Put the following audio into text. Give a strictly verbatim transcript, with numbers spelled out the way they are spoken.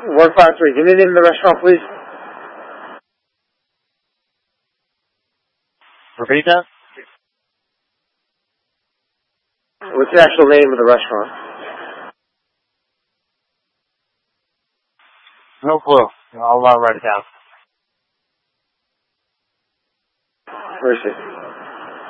one five three. Give me the name of the restaurant, please. Repeat that? What's the actual name of the restaurant? No clue. I'll uh, write it down. Where is it?